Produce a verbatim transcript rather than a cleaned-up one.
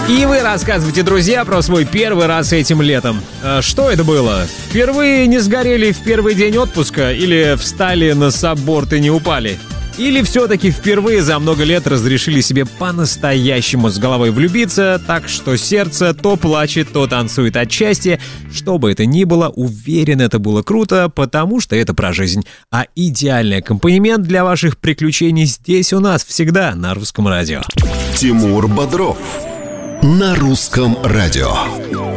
И вы рассказывайте, друзья, про свой первый раз этим летом. А что это было? Впервые не сгорели в первый день отпуска? Или встали на сабборд и не упали? Или все-таки впервые за много лет разрешили себе по-настоящему с головой влюбиться, так что сердце то плачет, то танцует от счастья? Что бы это ни было, уверен, это было круто, потому что это про жизнь. А идеальный аккомпанемент для ваших приключений здесь у нас всегда на Русском радио. Тимур Бодров на Русском радио.